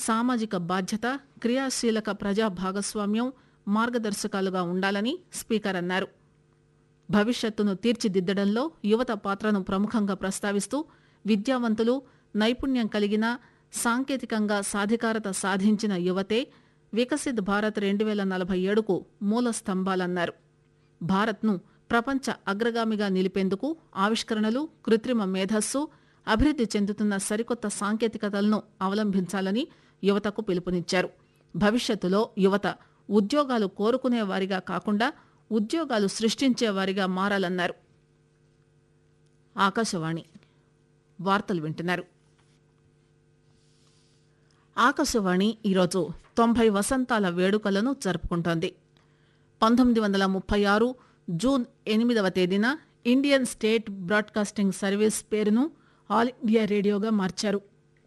సామాజిక బాధ్యత, క్రియాశీలక ప్రజా భాగస్వామ్యం మార్గదర్శకాలుగా ఉండాలని స్పీకర్ అన్నారు. భవిష్యత్తును తీర్చిదిద్దడంలో యువత పాత్రను ప్రముఖంగా ప్రస్తావిస్తూ విద్యావంతులు, నైపుణ్యం కలిగిన, సాంకేతికంగా సాధికారత సాధించిన యువతే వికసిత్ భారత్ 2047కు మూల స్తంభాలన్నారు. భారత్ను ప్రపంచ అగ్రగామిగా నిలిపేందుకు ఆవిష్కరణలు, కృత్రిమ మేధస్సు, అభివృద్ది చెందుతున్న సరికొత్త సాంకేతికతలను అవలంబించాలని యువతకు పిలుపునిచ్చారు. భవిష్యత్తులో యువత ఉద్యోగాలు కోరుకునే వారిగా కాకుండా ఉద్యోగాలు సృష్టించే వారిగా మారాలన్నారు. ఆకాశవాణి వార్తలు వింటున్నారు. ఆకాశవాణి ఈరోజు 90 వసంతాల వేడుకలను జరుపుకుంటోంది. 1936 జూన్ 8వ తేదీన ఇండియన్ స్టేట్ బ్రాడ్కాస్టింగ్ సర్వీస్ పేరును ఆల్ ఇండియా రేడియోగా మార్చారు.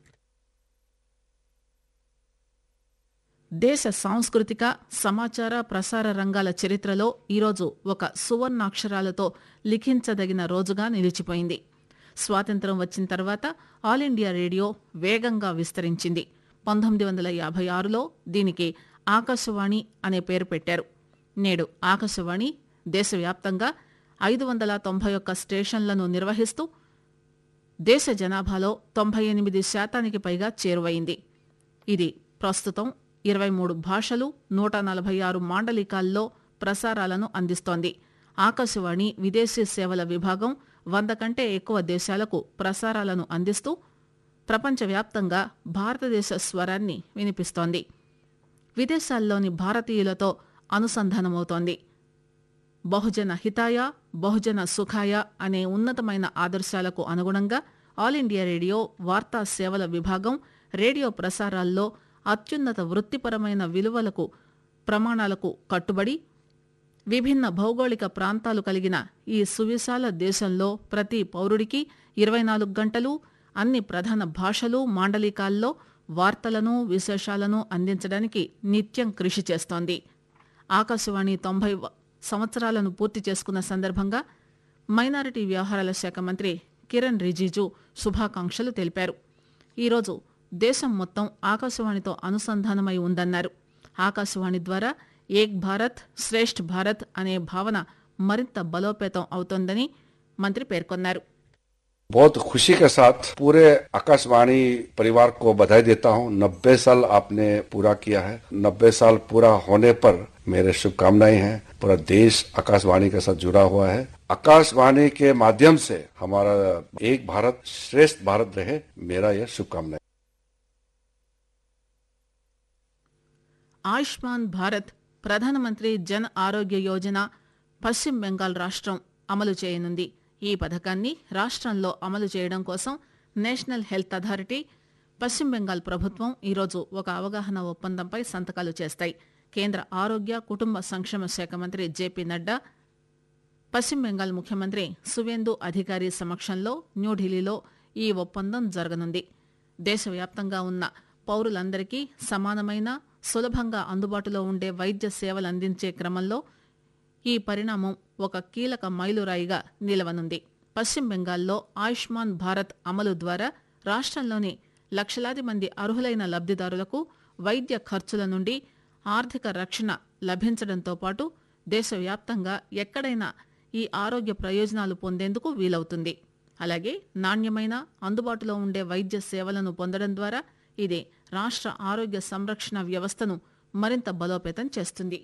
దేశ సాంస్కృతిక, సమాచార, ప్రసార రంగాల చరిత్రలో ఈరోజు ఒక సువర్ణాక్షరాలతో లిఖించదగిన రోజుగా నిలిచిపోయింది. స్వాతంత్ర్యం వచ్చిన తర్వాత ఆల్ ఇండియా రేడియో వేగంగా విస్తరించింది. 1956లో దీనికి ఆకాశవాణి అనే పేరు పెట్టారు. నేడు ఆకాశవాణి దేశవ్యాప్తంగా 591 స్టేషన్లను నిర్వహిస్తూ దేశ జనాభాలో 98% పైగా చేరువైంది. ఇది ప్రస్తుతం 23 భాషలు, 146 మాండలికాల్లో ప్రసారాలను అందిస్తోంది. ఆకాశవాణి విదేశీ సేవల విభాగం 100 కంటే ఎక్కువ దేశాలకు ప్రసారాలను అందిస్తూ ప్రపంచవ్యాప్తంగా భారతదేశ స్వరాన్ని వినిపిస్తోంది. విదేశాల్లోని భారతీయులతో అనుసంధానమవుతోంది. బహుజన హితాయ, బహుజన సుఖాయ అనే ఉన్నతమైన ఆదర్శాలకు అనుగుణంగా ఆల్ ఇండియా రేడియో వార్తా సేవల విభాగం రేడియో ప్రసారాల్లో అత్యున్నత వృత్తిపరమైన విలువలకు, ప్రమాణాలకు కట్టుబడి విభిన్న భౌగోళిక ప్రాంతాలు కలిగిన ఈ సువిశాల దేశంలో ప్రతి పౌరుడికి 24 గంటలు అన్ని ప్రధాన భాషలు, మాండలికాల్లో వార్తలను, విశేషాలను అందించడానికి నిత్యం కృషి చేస్తోంది. ఆకాశవాణి 90 సంవత్సరాలను పూర్తి చేసుకున్న సందర్భంగా మైనారిటీ వ్యవహారాల శాఖ మంత్రి కిరణ్ రిజిజు శుభాకాంక్షలు తెలిపారు. ఈరోజు దేశం మొత్తం ఆకాశవాణితో అనుసంధానమై ఉందన్నారు. ఆకాశవాణి ద్వారా ఏక్ భారత్ శ్రేష్ఠ్ భారత్ అనే భావన మరింత బలోపేతం అవుతోందని మంత్రి పేర్కొన్నారు. बहुत खुशी के साथ पूरे आकाशवाणी परिवार को बधाई देता हूं। 90 साल आपने पूरा किया है। 90 साल पूरा होने पर मेरे शुभकामनाएं हैं। पूरा देश आकाशवाणी के साथ जुड़ा हुआ है। आकाशवाणी के माध्यम से हमारा एक भारत श्रेष्ठ भारत रहे, मेरा यह शुभकामनाएं। ఆయుష్మాన్ భారత్ ప్రధానమంత్రి జన్ ఆరోగ్య యోజన పశ్చిమ బెంగాల్ రాష్ట్రం అమలు చేయనుంది. ఈ పథకాన్ని రాష్ట్రంలో అమలు చేయడం కోసం నేషనల్ హెల్త్ అథారిటీ, పశ్చిమ బెంగాల్ ప్రభుత్వం ఈరోజు ఒక అవగాహన ఒప్పందంపై సంతకాలు చేస్తాయి. కేంద్ర ఆరోగ్య కుటుంబ సంక్షేమ శాఖ మంత్రి జేపీ నడ్డా, పశ్చిమ బెంగాల్ ముఖ్యమంత్రి సువేందు అధికారి సమక్షంలో న్యూఢిల్లీలో ఈ ఒప్పందం జరగనుంది. దేశవ్యాప్తంగా ఉన్న పౌరులందరికీ సమానమైన, సులభంగా అందుబాటులో ఉండే వైద్య సేవలు అందించే క్రమంలో ఈ పరిణామం ఒక కీలక మైలురాయిగా నిలవనుంది. పశ్చిమ బెంగాల్లో ఆయుష్మాన్ భారత్ అమలు ద్వారా రాష్ట్రంలోని లక్షలాది మంది అర్హులైన లబ్దిదారులకు వైద్య ఖర్చుల నుండి ఆర్థిక రక్షణ లభించడంతో పాటు దేశవ్యాప్తంగా ఎక్కడైనా ఈ ఆరోగ్య ప్రయోజనాలు పొందేందుకు వీలవుతుంది. అలాగే నాణ్యమైన, అందుబాటులో ఉండే వైద్య సేవలను పొందడం ద్వారా ఇది రాష్ట్ర ఆరోగ్య సంరక్షణ వ్యవస్థను మరింత బలోపేతం చేస్తుంది.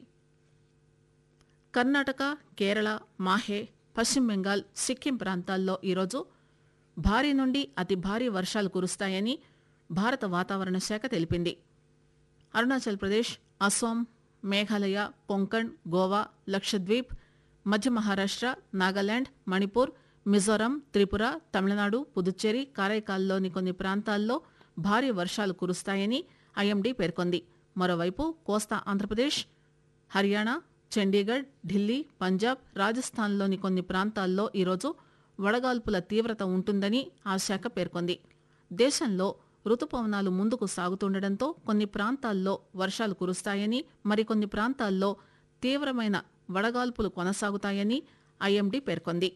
కర్ణాటక, కేరళ, మాహే, పశ్చిమ బెంగాల్, సిక్కిం ప్రాంతాల్లో ఈరోజు భారీ నుండి అతి భారీ వర్షాలు కురుస్తాయని భారత వాతావరణ శాఖ తెలిపింది. అరుణాచల్ ప్రదేశ్, అస్సాం, మేఘాలయ, కొంకణ్, గోవా, లక్షద్వీప్, మధ్య మహారాష్ట్ర, నాగాలాండ్, మణిపూర్, మిజోరాం, త్రిపుర, తమిళనాడు, పుదుచ్చేరి, కారైకాల్లోని కొన్ని ప్రాంతాల్లో భారీ వర్షాలు కురుస్తాయని ఐఎండీ పేర్కొంది. మరోవైపు కోస్తా ఆంధ్రప్రదేశ్, హర్యానా, చండీగఢ్, ఢిల్లీ, పంజాబ్, రాజస్థాన్లోని కొన్ని ప్రాంతాల్లో ఈరోజు వడగాల్పుల తీవ్రత ఉంటుందని ఆ శాఖ పేర్కొంది. దేశంలో రుతుపవనాలు ముందుకు సాగుతుండటంతో కొన్ని ప్రాంతాల్లో వర్షాలు కురుస్తాయని, మరికొన్ని ప్రాంతాల్లో తీవ్రమైన వడగాల్పులు కొనసాగుతాయని ఐఎండీ పేర్కొంది.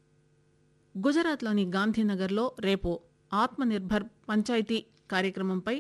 గుజరాత్లోని గాంధీనగర్లో రేపు ఆత్మనిర్భర్ పంచాయతీ కార్యక్రమంపై